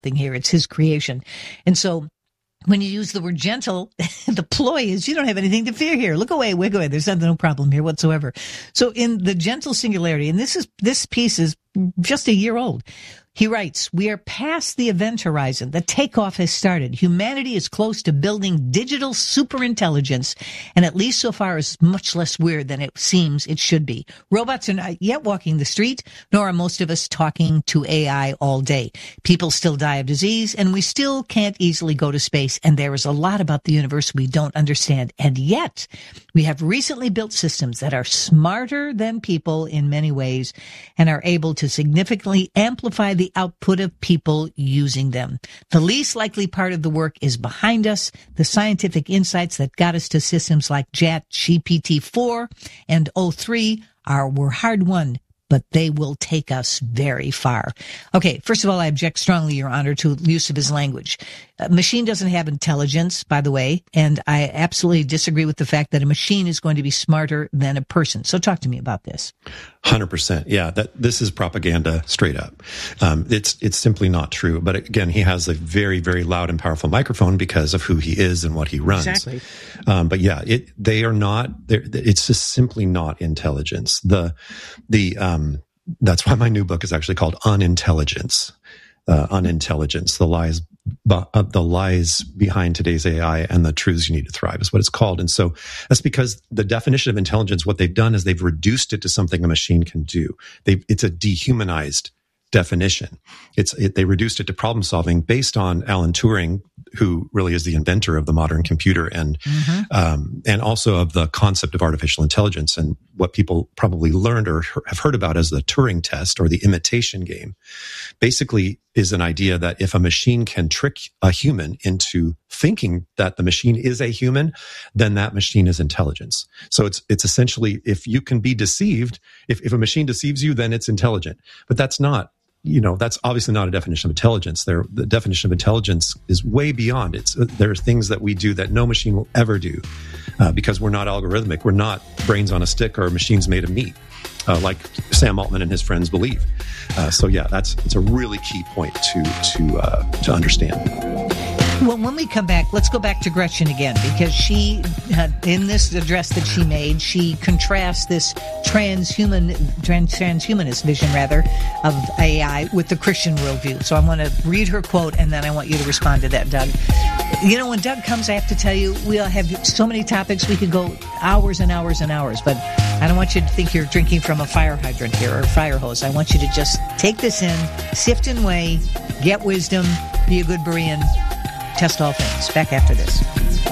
thing here. It's his creation. And so when you use the word gentle, the ploy is you don't have anything to fear here. Look away, wig away. There's no problem here whatsoever. So in the gentle singularity, and this piece is just a year old. He writes, we are past the event horizon. The takeoff has started. Humanity is close to building digital superintelligence, and at least so far is much less weird than it seems it should be. Robots are not yet walking the street, nor are most of us talking to AI all day. People still die of disease, and we still can't easily go to space, and there is a lot about the universe we don't understand. And yet, we have recently built systems that are smarter than people in many ways and are able to significantly amplify the output of people using them. The least likely part of the work is behind us. The scientific insights that got us to systems like ChatGPT-4 and O3 were hard won, but they will take us very far. Okay, first of all, I object strongly, Your Honor, to use of his language. A machine doesn't have intelligence, by the way, and I absolutely disagree with the fact that a machine is going to be smarter than a person. So talk to me about this. 100%. Yeah, this is propaganda straight up. It's simply not true. But again, he has a very, very loud and powerful microphone because of who he is and what he runs. Exactly. But yeah, they are not. It's just simply not intelligence. That's why my new book is actually called Unintelligence. Unintelligence, the lies behind today's AI and the truths you need to thrive is what it's called. And so that's because the definition of intelligence, what they've done is they've reduced it to something a machine can do. It's a dehumanized definition. They reduced it to problem solving based on Alan Turing, who really is the inventor of the modern computer and also of the concept of artificial intelligence, and what people probably learned or have heard about as the Turing test or the imitation game basically is an idea that if a machine can trick a human into thinking that the machine is a human, then that machine is intelligence. So it's essentially, if you can be deceived, if a machine deceives you, then it's intelligent. But that's not, that's obviously not a definition of intelligence. The definition of intelligence is way beyond. There are things that we do that no machine will ever do because we're not algorithmic. We're not brains on a stick or machines made of meat, like Sam Altman and his friends believe. So yeah, it's a really key point to understand. Well, when we come back, let's go back to Gretchen again, because she, in this address that she made, she contrasts this transhumanist vision, of AI with the Christian worldview. So I want to read her quote, and then I want you to respond to that, Doug. When Doug comes, I have to tell you, we all have so many topics. We could go hours and hours and hours, but I don't want you to think you're drinking from a fire hydrant here or a fire hose. I want you to just take this in, sift and weigh, get wisdom, be a good Berean. Test all things. Back after this.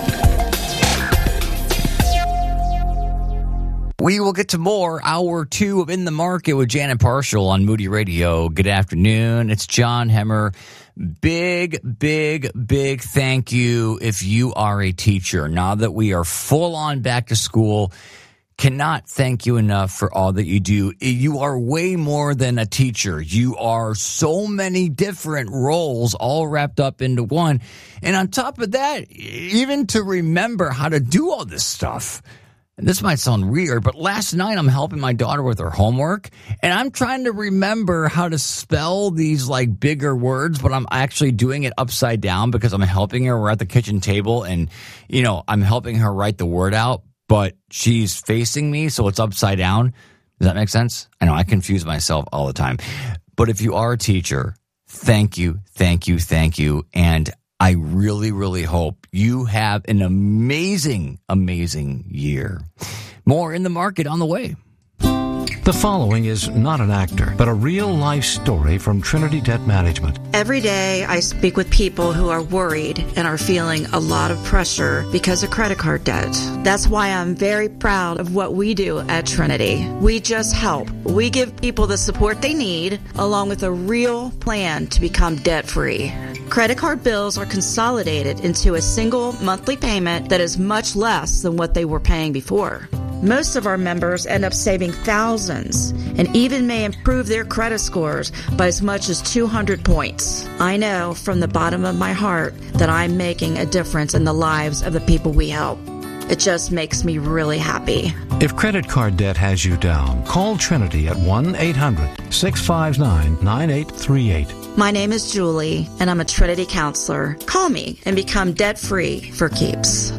We will get to more Hour 2 of In the Market with Janet Parshall on Moody Radio. Good afternoon. It's John Hemmer. Big thank you if you are a teacher. Now that we are full on back to school, cannot thank you enough for all that you do. You are way more than a teacher. You are so many different roles all wrapped up into one. And on top of that, even to remember how to do all this stuff. And this might sound weird, but last night I'm helping my daughter with her homework, and I'm trying to remember how to spell these bigger words, but I'm actually doing it upside down because I'm helping her. We're at the kitchen table, and I'm helping her write the word out, but she's facing me, so it's upside down. Does that make sense? I know I confuse myself all the time. But if you are a teacher, thank you. And I really, really hope you have an amazing, amazing year. More In the Market on the way. The following is not an actor, but a real-life story from Trinity Debt Management. Every day I speak with people who are worried and are feeling a lot of pressure because of credit card debt. That's why I'm very proud of what we do at Trinity. We just help. We give people the support they need, along with a real plan to become debt-free. Credit card bills are consolidated into a single monthly payment that is much less than what they were paying before. Most of our members end up saving thousands and even may improve their credit scores by as much as 200 points. I know from the bottom of my heart that I'm making a difference in the lives of the people we help. It just makes me really happy. If credit card debt has you down, call Trinity at 1-800-659-9838. My name is Julie, and I'm a Trinity counselor. Call me and become debt-free for keeps.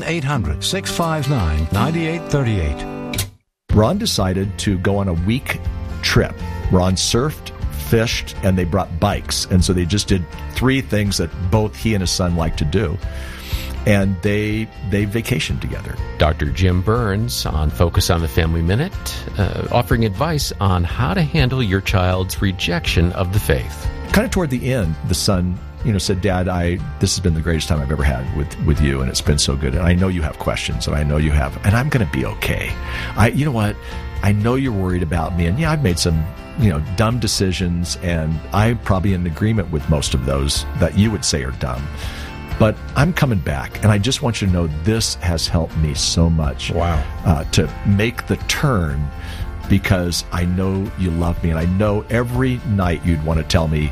1-800-659-9838. Ron decided to go on a week trip. Ron surfed, fished, and they brought bikes. And so they just did 3 things that both he and his son like to do. And they vacationed together. Dr. Jim Burns on Focus on the Family Minute, offering advice on how to handle your child's rejection of the faith. Kind of toward the end, the son, said, Dad, this has been the greatest time I've ever had with you, and it's been so good. And I know you have questions, and I know you have, and I'm going to be okay. You know what? I know you're worried about me, and yeah, I've made some, dumb decisions, and I'm probably in agreement with most of those that you would say are dumb. But I'm coming back, and I just want you to know this has helped me so much. Wow. To make the turn, because I know you love me, and I know every night you'd want to tell me,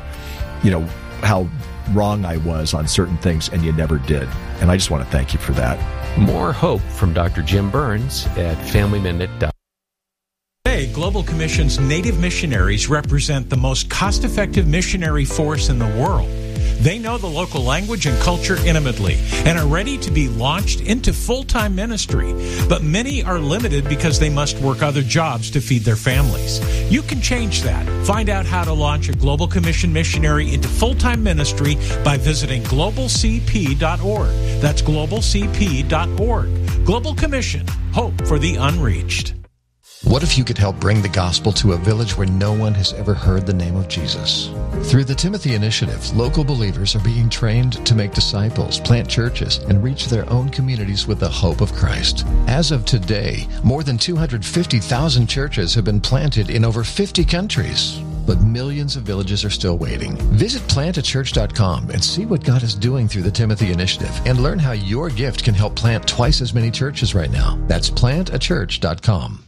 how wrong I was on certain things, and you never did. And I just want to thank you for that. More hope from Dr. Jim Burns at FamilyMinute.com. Today, Global Commission's Native missionaries represent the most cost-effective missionary force in the world. They know the local language and culture intimately and are ready to be launched into full-time ministry. But many are limited because they must work other jobs to feed their families. You can change that. Find out how to launch a Global Commission missionary into full-time ministry by visiting globalcp.org. That's globalcp.org. Global Commission, hope for the unreached. What if you could help bring the gospel to a village where no one has ever heard the name of Jesus? Through the Timothy Initiative, local believers are being trained to make disciples, plant churches, and reach their own communities with the hope of Christ. As of today, more than 250,000 churches have been planted in over 50 countries. But millions of villages are still waiting. Visit plantachurch.com and see what God is doing through the Timothy Initiative and learn how your gift can help plant twice as many churches right now. That's plantachurch.com.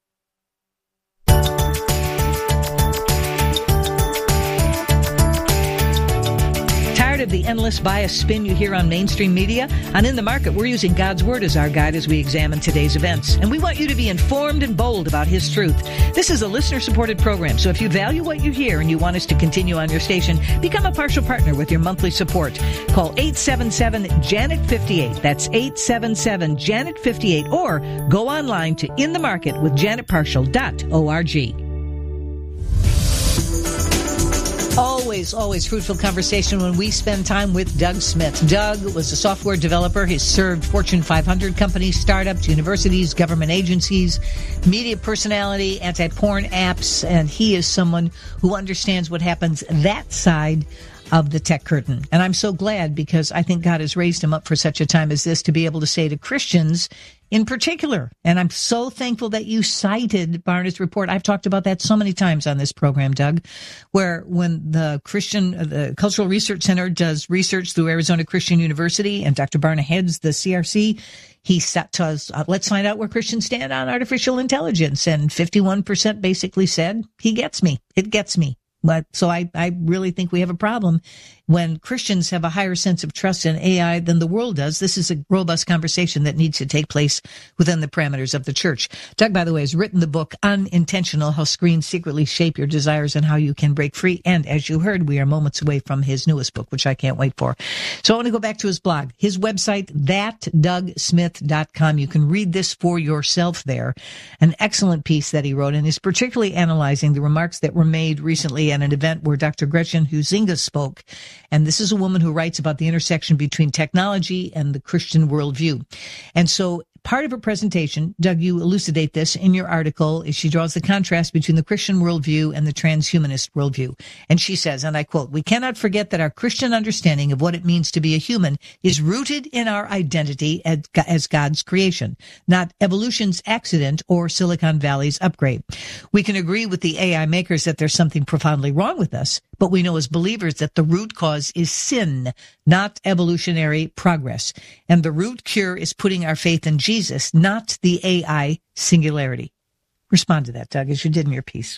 Of the endless bias spin you hear on mainstream media? On In the Market, we're using God's Word as our guide as we examine today's events. And we want you to be informed and bold about His truth. This is a listener-supported program, so if you value what you hear and you want us to continue on your station, become a partial partner with your monthly support. Call 877-JANET-58. That's 877-JANET-58. Or go online to inthemarketwithjanetpartial.org. Always fruitful conversation when we spend time with Doug Smith. Doug was a software developer. He's served Fortune 500 companies, startups, universities, government agencies, media personality, anti-porn apps, and he is someone who understands what happens that side of the tech curtain. And I'm so glad, because I think God has raised him up for such a time as this to be able to say to Christians in particular. And I'm so thankful that you cited Barna's report. I've talked about that so many times on this program, Doug, where when the Cultural Research Center does research through Arizona Christian University and Dr. Barna heads the CRC, he set to us, let's find out where Christians stand on artificial intelligence. And 51% basically said, he gets me. It gets me. But so I really think we have a problem when Christians have a higher sense of trust in AI than the world does. This is a robust conversation that needs to take place within the parameters of the church. Doug, by the way, has written the book Unintentional: How Screens Secretly Shape Your Desires and How You Can Break Free. And as you heard, we are moments away from his newest book, which I can't wait for. So I want to go back to his blog, his website, thatdougsmith.com. You can read this for yourself there. An excellent piece that he wrote, and is particularly analyzing the remarks that were made recently at an event where Dr. Gretchen Huizinga spoke. And this is a woman who writes about the intersection between technology and the Christian worldview. And so part of her presentation, Doug, you elucidate this in your article, is she draws the contrast between the Christian worldview and the transhumanist worldview. And she says, and I quote, "We cannot forget that our Christian understanding of what it means to be a human is rooted in our identity as God's creation, not evolution's accident or Silicon Valley's upgrade. We can agree with the AI makers that there's something profoundly wrong with us, but we know as believers that the root cause is sin, not evolutionary progress. And the root cure is putting our faith in Jesus, not the AI singularity." Respond to that, Doug, as you did in your piece.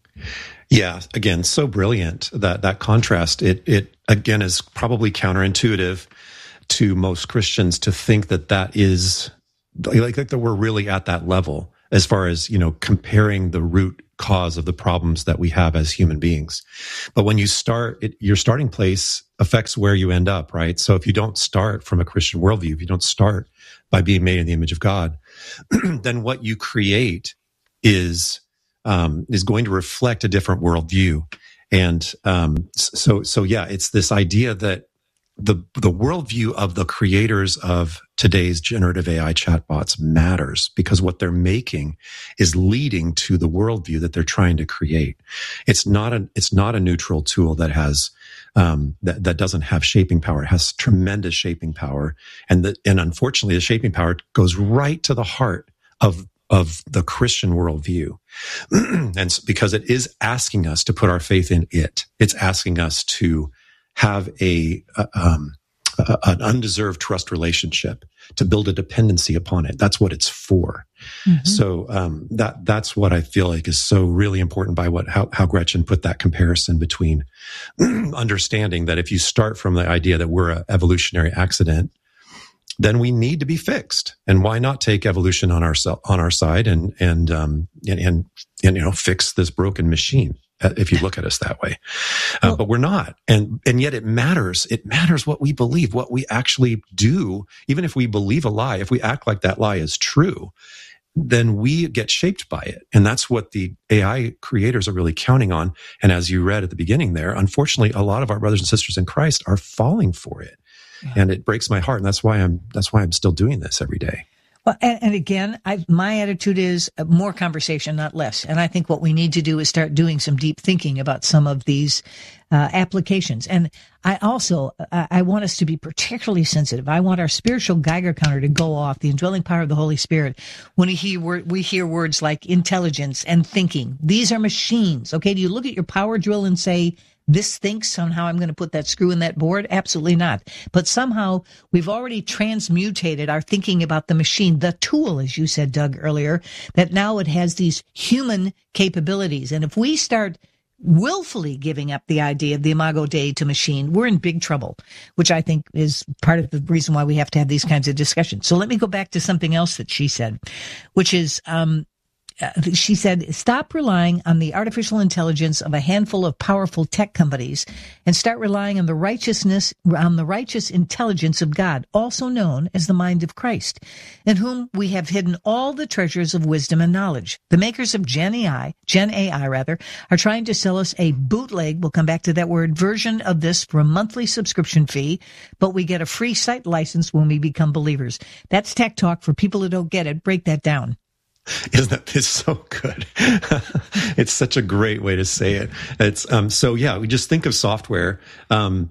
Yeah, again, so brilliant, that contrast. It again is probably counterintuitive to most Christians to think that is like that we're really at that level as far as, comparing the root cause of the problems that we have as human beings. But when you start, your starting place affects where you end up, right? So if you don't start from a Christian worldview, if you don't start by being made in the image of God, then what you create is going to reflect a different worldview. And so yeah, it's this idea that the worldview of the creators of today's generative AI chatbots matters, because what they're making is leading to the worldview that they're trying to create. It's not a neutral tool that has that doesn't have shaping power. It has tremendous shaping power, and unfortunately, the shaping power goes right to the heart of the Christian worldview. And because it is asking us to put our faith in it. It's asking us to have an undeserved trust relationship, to build a dependency upon it. That's what it's for. Mm-hmm. So that's what I feel like is so really important by how Gretchen put that comparison between understanding that if you start from the idea that we're an evolutionary accident, then we need to be fixed. And why not take evolution on our side and fix this broken machine, if you look at us that way. But we're not. And yet it matters. It matters what we believe, what we actually do. Even if we believe a lie, if we act like that lie is true, then we get shaped by it. And that's what the AI creators are really counting on. And as you read at the beginning there, unfortunately, a lot of our brothers and sisters in Christ are falling for it. Yeah. And it breaks my heart. And that's why I'm still doing this every day. Well, and again, my attitude is more conversation, not less. And I think what we need to do is start doing some deep thinking about some of these applications. And I want us to be particularly sensitive. I want our spiritual Geiger counter to go off, the indwelling power of the Holy Spirit, when we hear words like intelligence and thinking. These are machines. Okay, do you look at your power drill and say, this thinks on how I'm going to put that screw in that board? Absolutely not. But somehow we've already transmutated our thinking about the machine, the tool, as you said, Doug, earlier, that now it has these human capabilities. And if we start willfully giving up the idea of the Imago Dei to machine, we're in big trouble, which I think is part of the reason why we have to have these kinds of discussions. So let me go back to something else that she said, which is, she said, stop relying on the artificial intelligence of a handful of powerful tech companies and start relying on the righteous intelligence of God, also known as the mind of Christ, in whom we have hidden all the treasures of wisdom and knowledge. The makers of Gen AI, are trying to sell us a bootleg, we'll come back to that word, version of this for a monthly subscription fee, but we get a free site license when we become believers. That's tech talk for people who don't get it. Break that down. It's so good. It's such a great way to say it. It's, so yeah, we just think of software, and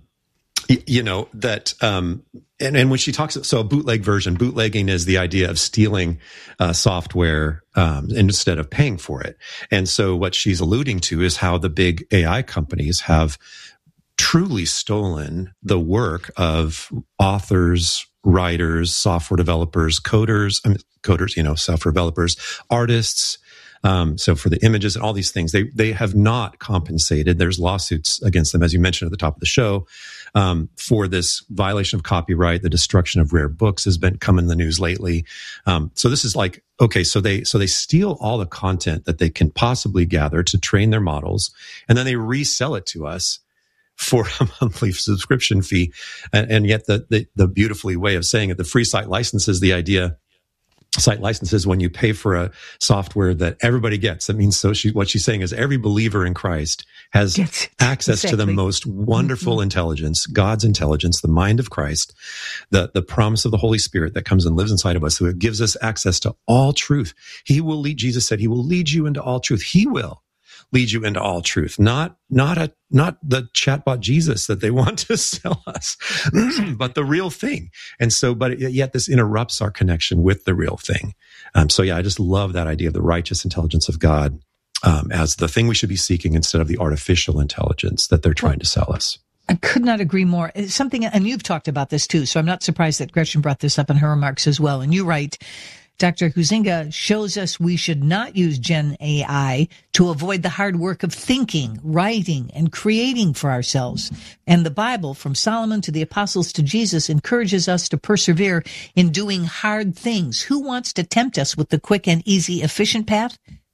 when she talks, so a bootleg version, bootlegging is the idea of stealing, software, instead of paying for it. And so what she's alluding to is how the big AI companies have truly stolen the work of authors, writers, software developers, coders, software developers, artists. So for the images and all these things, they have not compensated. There's lawsuits against them, as you mentioned at the top of the show, for this violation of copyright. The destruction of rare books has come in the news lately. So this is like, okay, so they steal all the content that they can possibly gather to train their models, and then they resell it to us for a monthly subscription fee. And yet the beautifully way of saying it, the free site license is the idea. Site licenses when you pay for a software that everybody gets. That means what she's saying is every believer in Christ has access to the most wonderful intelligence, God's intelligence, the mind of Christ, the promise of the Holy Spirit that comes and lives inside of us. So it gives us access to all truth. Jesus said he will lead you into all truth. He will lead you into all truth, not the chatbot Jesus that they want to sell us, but the real thing. And so, but yet this interrupts our connection with the real thing. So yeah, I just love that idea of the righteous intelligence of God, as the thing we should be seeking instead of the artificial intelligence that they're trying to sell us. I could not agree more. It's something, and you've talked about this too, so I'm not surprised that Gretchen brought this up in her remarks as well. And you write, Dr. Huizinga shows us we should not use Gen AI to avoid the hard work of thinking, writing, and creating for ourselves. And the Bible, from Solomon to the apostles to Jesus, encourages us to persevere in doing hard things. Who wants to tempt us with the quick and easy, efficient path?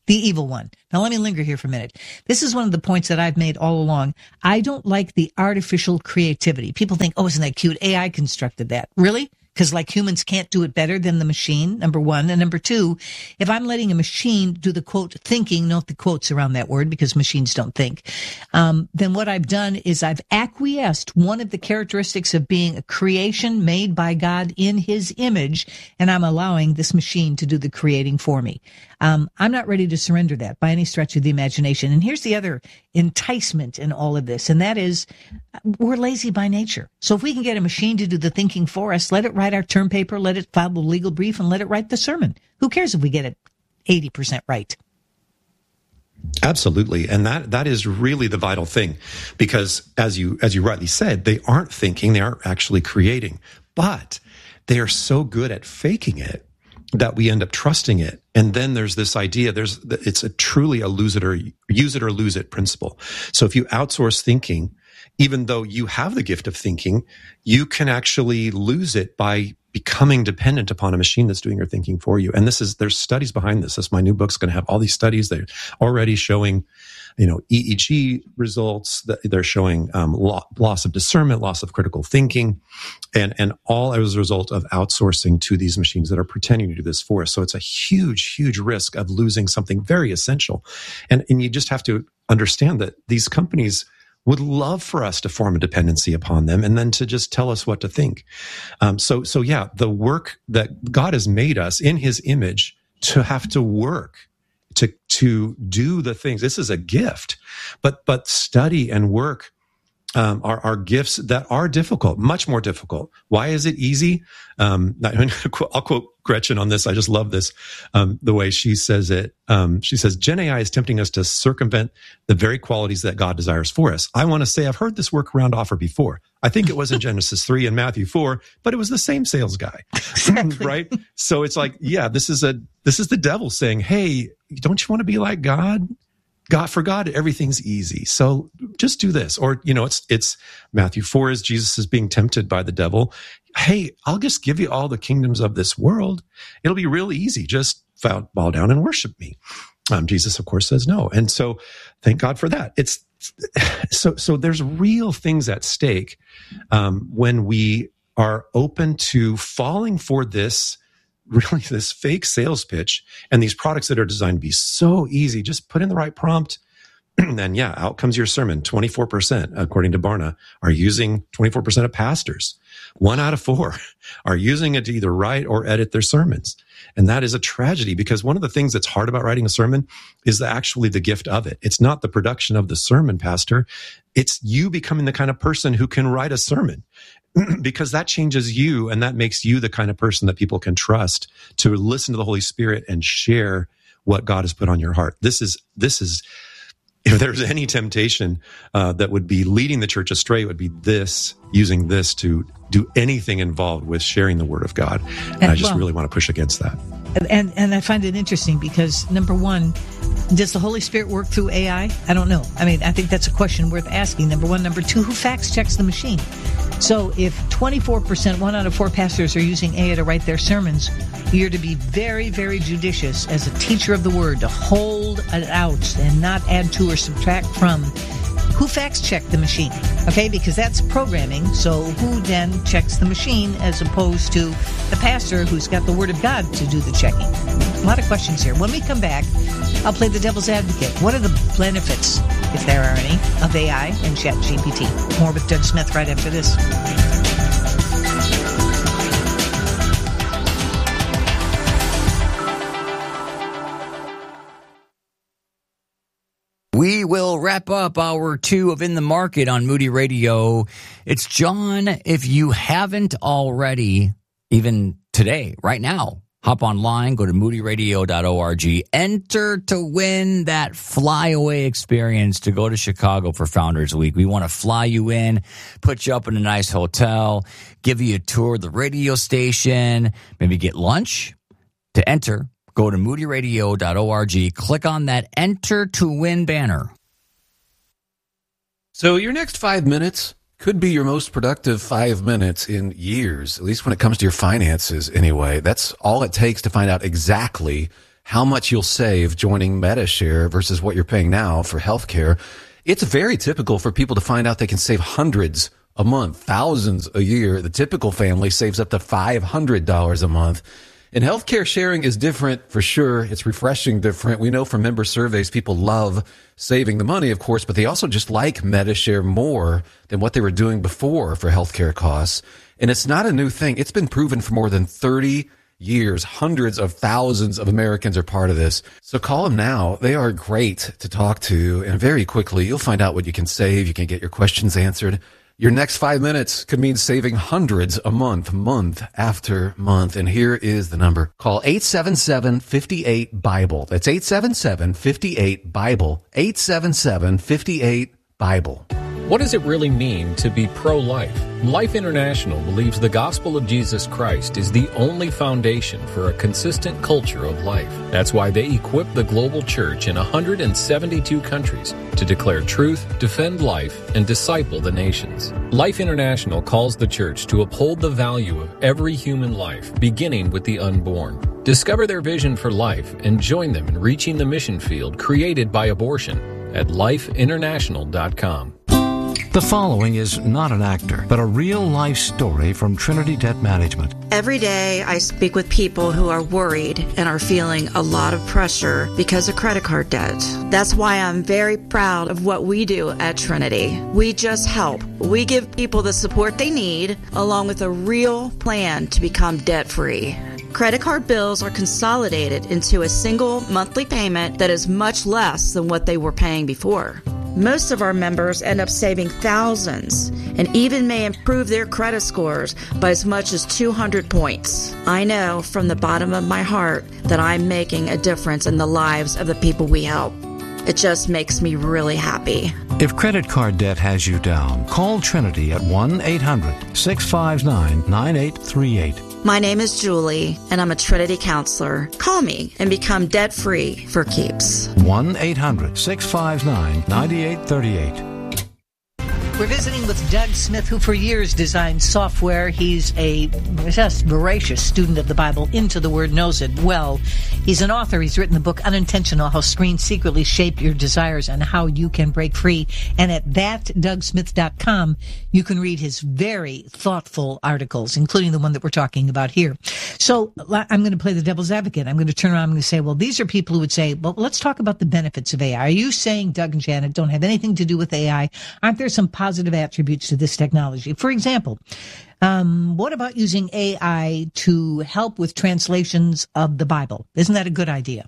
The evil one. Now let me linger here for a minute. This is one of the points that I've made all along. I don't like the artificial creativity. People think, oh, isn't that cute? AI constructed that. Really? Because like humans can't do it better than the machine, number one. And number two, if I'm letting a machine do the quote thinking, note the quotes around that word because machines don't think, then what I've done is I've acquiesced one of the characteristics of being a creation made by God in his image, and I'm allowing this machine to do the creating for me. I'm not ready to surrender that by any stretch of the imagination. And here's the other enticement in all of this, and that is we're lazy by nature. So if we can get a machine to do the thinking for us, let it write our term paper, let it file the legal brief, and let it write the sermon. Who cares if we get it 80% right? Absolutely. And that is really the vital thing, because as you rightly said, they aren't thinking, they aren't actually creating, but they are so good at faking it that we end up trusting it. And then there's this idea, it's truly a use it or lose it principle. So if you outsource thinking, even though you have the gift of thinking, you can actually lose it by becoming dependent upon a machine that's doing your thinking for you. And there's studies behind this. My new book's going to have all these studies. They're already showing, EEG results. They're showing loss of discernment, loss of critical thinking, and all as a result of outsourcing to these machines that are pretending to do this for us. So it's a huge, huge risk of losing something very essential. And you just have to understand that these companies would love for us to form a dependency upon them and then to just tell us what to think. So yeah, the work that God has made us in his image to have to work, to do the things. This is a gift, but study and work are gifts that are difficult, much more difficult. Why is it easy? I'll quote Gretchen on this. I just love this, the way she says it. She says, Gen AI is tempting us to circumvent the very qualities that God desires for us. I want to say I've heard this workaround offer before. I think it was in Genesis 3 and Matthew 4, but it was the same sales guy, exactly. Right? So it's like, yeah, this is the devil saying, hey, don't you want to be like God? For God, everything's easy. So just do this. Or, it's Matthew 4 is Jesus is being tempted by the devil. Hey, I'll just give you all the kingdoms of this world. It'll be real easy. Just bow down and worship me. Jesus, of course, says no. And so thank God for that. So there's real things at stake when we are open to falling for this fake sales pitch and these products that are designed to be so easy. Just put in the right prompt. And yeah, out comes your sermon. 24%, according to Barna, are using 24% of pastors. 1 out of 4 are using it to either write or edit their sermons. And that is a tragedy, because one of the things that's hard about writing a sermon is actually the gift of it. It's not the production of the sermon, pastor. It's you becoming the kind of person who can write a sermon. Because that changes you, and that makes you the kind of person that people can trust to listen to the Holy Spirit and share what God has put on your heart. This is if there's any temptation that would be leading the church astray, it would be using this to do anything involved with sharing the word of God. And I just really want to push against that. And I find it interesting because, number one, does the Holy Spirit work through AI? I don't know. I mean, I think that's a question worth asking, number one. Number two, who fact checks the machine? So if 24%, 1 out of 4 pastors are using AI to write their sermons, you're to be very, very judicious as a teacher of the word to hold it out and not add to or subtract from. Who facts check the machine? Okay, because that's programming. So who then checks the machine as opposed to the pastor who's got the word of God to do the checking? A lot of questions here. When we come back, I'll play the devil's advocate. What are the benefits, if there are any, of AI and ChatGPT? More with Doug Smith right after this. We will wrap up hour 2 of In the Market on Moody Radio. It's John. If you haven't already, even today, right now, hop online, go to moodyradio.org, enter to win that flyaway experience to go to Chicago for Founders Week. We want to fly you in, put you up in a nice hotel, give you a tour of the radio station, maybe get lunch. To enter, go to moodyradio.org, click on that Enter to Win banner. So your next 5 minutes could be your most productive 5 minutes in years, at least when it comes to your finances anyway. That's all it takes to find out exactly how much you'll save joining Medi-Share versus what you're paying now for healthcare, it's very typical for people to find out they can save hundreds a month, thousands a year. The typical family saves up to $500 a month. And healthcare sharing is different for sure. It's refreshing different. We know from member surveys, people love saving the money, of course, but they also just like Medi-Share more than what they were doing before for healthcare costs. And it's not a new thing. It's been proven for more than 30 years. Hundreds of thousands of Americans are part of this. So call them now. They are great to talk to. And very quickly, you'll find out what you can save. You can get your questions answered. Your next 5 minutes could mean saving hundreds a month, month after month. And here is the number. Call 877-58-BIBLE. That's 877-58-BIBLE. 877-58-BIBLE. What does it really mean to be pro-life? Life International believes the gospel of Jesus Christ is the only foundation for a consistent culture of life. That's why they equip the global church in 172 countries to declare truth, defend life, and disciple the nations. Life International calls the church to uphold the value of every human life, beginning with the unborn. Discover their vision for life and join them in reaching the mission field created by abortion at lifeinternational.com. The following is not an actor, but a real-life story from Trinity Debt Management. Every day I speak with people who are worried and are feeling a lot of pressure because of credit card debt. That's why I'm very proud of what we do at Trinity. We just help. We give people the support they need, along with a real plan to become debt-free. Credit card bills are consolidated into a single monthly payment that is much less than what they were paying before. Most of our members end up saving thousands and even may improve their credit scores by as much as 200 points. I know from the bottom of my heart that I'm making a difference in the lives of the people we help. It just makes me really happy. If credit card debt has you down, call Trinity at 1-800-659-9838. My name is Julie, and I'm a Trinity counselor. Call me and become debt-free for keeps. 1-800-659-9838. We're visiting with Doug Smith, who for years designed software. He's a just voracious student of the Bible, into the Word, knows it well. He's an author. He's written the book Unintentional, How Screens Secretly Shape Your Desires and How You Can Break Free. And at thatdougsmith.com, you can read his very thoughtful articles, including the one that we're talking about here. So I'm going to play the devil's advocate. I'm going to turn around and I'm going to say, well, these are people who would say, well, let's talk about the benefits of AI. Are you saying Doug and Janet don't have anything to do with AI? Aren't there some positive attributes to this technology? For example, what about using AI to help with translations of the Bible? Isn't that a good idea?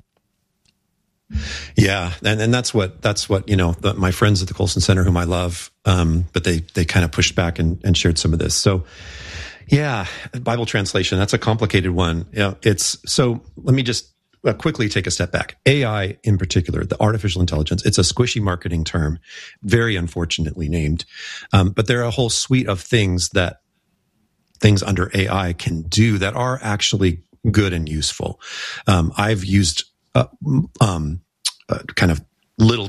Yeah, and that's what my friends at the Colson Center, whom I love, but they kind of pushed back and shared some of this. So, yeah, Bible translation, that's a complicated one. So let me just quickly take a step back. AI in particular, the artificial intelligence, it's a squishy marketing term, very unfortunately named. But there are a whole suite of things under AI can do that are actually good and useful. I've used kind of little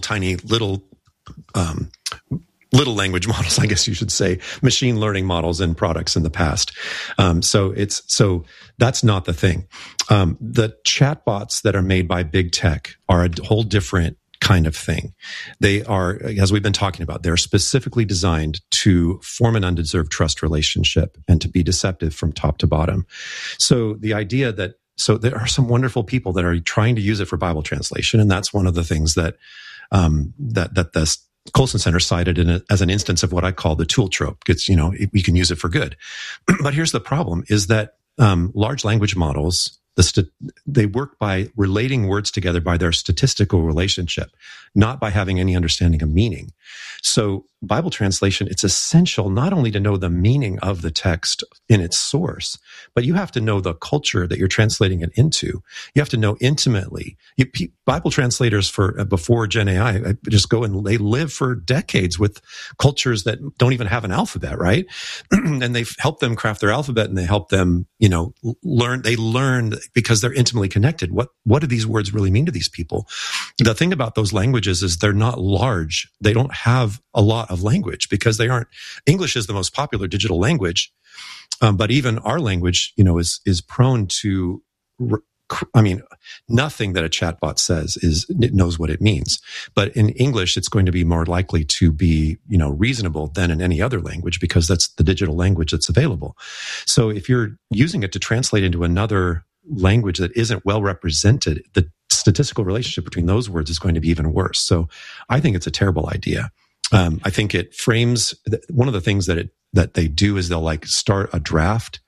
language models, I guess you should say, machine learning models in products in the past. So that's not the thing. The chatbots that are made by big tech are a whole different kind of thing. They are, as we've been talking about, they're specifically designed to form an undeserved trust relationship and to be deceptive from top to bottom. So the idea that, so there are some wonderful people that are trying to use it for Bible translation, and that's one of the things that the Colson Center cited as an instance of what I call the tool trope. It's, we can use it for good. But here's the problem, is that large language models, they work by relating words together by their statistical relationship, not by having any understanding of meaning. So Bible translation, it's essential not only to know the meaning of the text in its source, but you have to know the culture that you're translating it into. You have to know intimately. Bible translators before Gen AI just go and they live for decades with cultures that don't even have an alphabet, right? And they've helped them craft their alphabet, and they help them, learn. They learn because they're intimately connected. What do these words really mean to these people? The thing about those languages is they're not large. They don't have a lot of language because they aren't. English is the most popular digital language, but even our language, is prone to nothing that a chatbot says it knows what it means. But in English, it's going to be more likely to be, reasonable than in any other language, because that's the digital language that's available. So if you're using it to translate into another language that isn't well represented, the statistical relationship between those words is going to be even worse. So I think it's a terrible idea. I think it frames one of the things that they do is they'll start a draft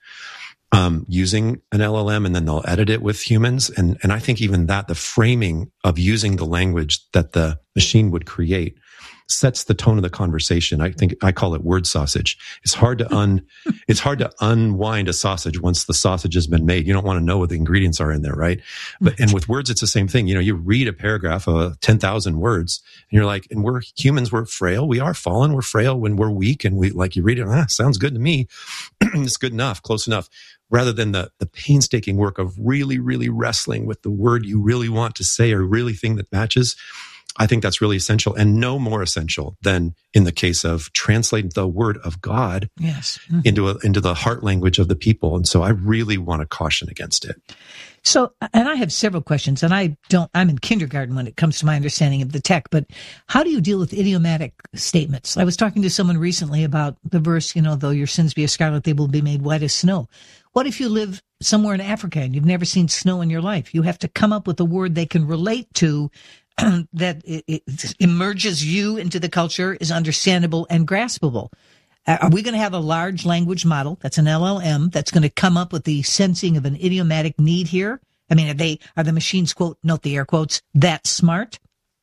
using an LLM, and then they'll edit it with humans. And I think even the framing of using the language that the machine would create sets the tone of the conversation. I call it word sausage. It's hard to unwind a sausage once the sausage has been made. You don't want to know what the ingredients are in there, right? And with words, it's the same thing. You read a paragraph of 10,000 words, and you're like, and we're humans, we're frail. We are fallen. We're frail when we're weak, and you read it. Sounds good to me. It's good enough, close enough. Rather than the painstaking work of really, really wrestling with the word you really want to say or really think that matches. I think that's really essential, and no more essential than in the case of translating the word of God into the heart language of the people. And so I really want to caution against it. So, and I have several questions, and I'm in kindergarten when it comes to my understanding of the tech, but how do you deal with idiomatic statements? I was talking to someone recently about the verse, though your sins be as scarlet, they will be made white as snow. What if you live somewhere in Africa and you've never seen snow in your life? You have to come up with a word they can relate to that it emerges you into the culture, is understandable and graspable. Are we going to have a large language model, that's an LLM, that's going to come up with the sensing of an idiomatic need here? I mean, are the machines, quote, note the air quotes, that smart?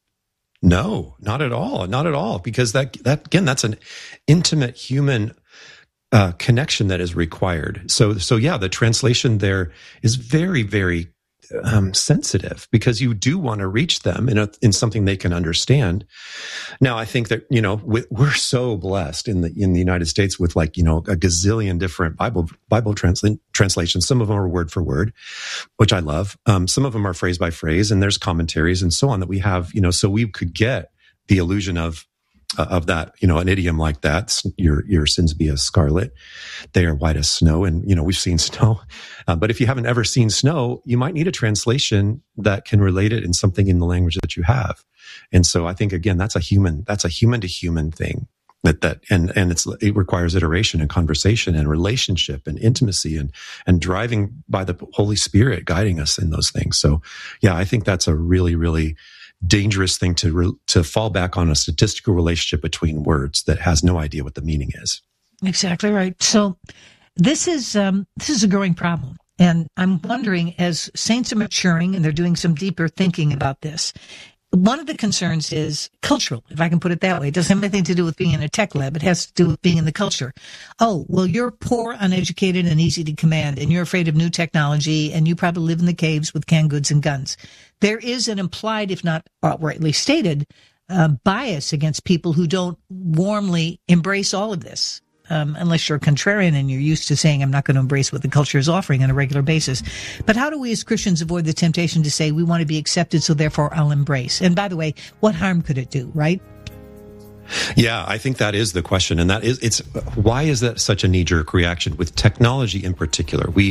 No, not at all. Not at all. Because that again, that's an intimate human connection that is required. So yeah, the translation there is very, very sensitive, because you do want to reach them in something they can understand. Now, I think that we're so blessed in the United States with a gazillion different Bible translations. Some of them are word for word, which I love. Some of them are phrase by phrase, and there's commentaries and so on that we have. So we could get the illusion of that, an idiom like that. Your sins be as scarlet, they are white as snow. And, we've seen snow. But if you haven't ever seen snow, you might need a translation that can relate it in something in the language that you have. And so I think, again, that's a human to human thing and it requires iteration and conversation and relationship and intimacy and driving by the Holy Spirit guiding us in those things. So yeah, I think that's a really, really dangerous thing to fall back on a statistical relationship between words that has no idea what the meaning is. Exactly right. So this is a growing problem, and I'm wondering, as saints are maturing and they're doing some deeper thinking about this, one of the concerns is cultural, if I can put it that way. It doesn't have anything to do with being in a tech lab. It has to do with being in the culture. Oh, well, you're poor, uneducated, and easy to command, and you're afraid of new technology, and you probably live in the caves with canned goods and guns. There is an implied, if not outrightly stated, bias against people who don't warmly embrace all of this. Unless you're a contrarian and you're used to saying, I'm not going to embrace what the culture is offering on a regular basis. But how do we as Christians avoid the temptation to say we want to be accepted, so therefore I'll embrace? And by the way, what harm could it do, right? Yeah, I think that is the question. And why is that such a knee-jerk reaction with technology in particular? We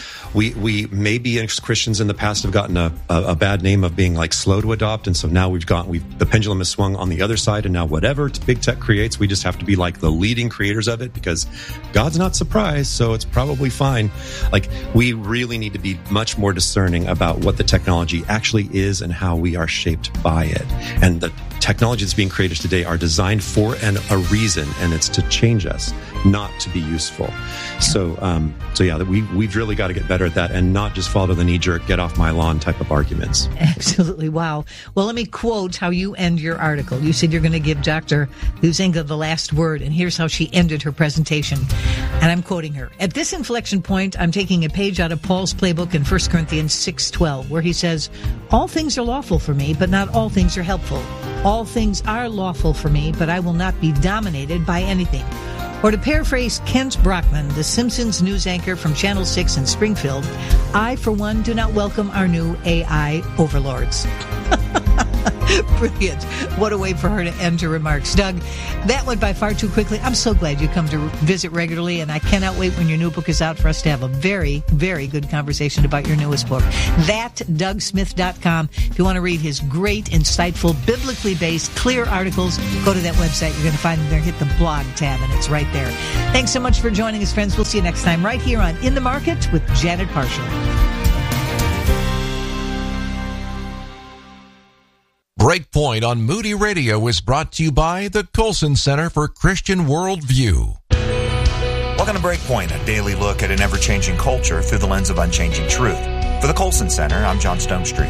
maybe as Christians in the past have gotten a bad name of being slow to adopt. And so now the pendulum has swung on the other side. And now whatever big tech creates, we just have to be the leading creators of it, because God's not surprised. So it's probably fine. We really need to be much more discerning about what the technology actually is and how we are shaped by it. And the technology that's being created today are designed for a reason, and it's to change us, not to be useful. So yeah, we've really got to get better at that and not just fall to the knee-jerk, get off my lawn type of arguments. Absolutely. Wow. Well, let me quote how you end your article. You said you're going to give Dr. Huizenga the last word, and here's how she ended her presentation. And I'm quoting her. At this inflection point, I'm taking a page out of Paul's playbook in 1 Corinthians 6:12, where he says, all things are lawful for me, but not all things are helpful. All things are lawful for me, but I will not be dominated by anything. Or to paraphrase Kent Brockman, the Simpsons news anchor from Channel 6 in Springfield, I, for one, do not welcome our new AI overlords. Brilliant. What a way for her to end her remarks. Doug, that went by far too quickly. I'm so glad you come to visit regularly, and I cannot wait when your new book is out for us to have a very, very good conversation about your newest book. ThatDougSmith.com. If you want to read his great, insightful, biblically based, clear articles, go to that website. You're going to find them there. Hit the blog tab, and it's right there. Thanks so much for joining us, friends. We'll see you next time right here on In the Market with Janet Parshall. Breakpoint on Moody Radio is brought to you by the Colson Center for Christian Worldview. Welcome to Breakpoint, a daily look at an ever-changing culture through the lens of unchanging truth. For the Colson Center, I'm John Stonestreet.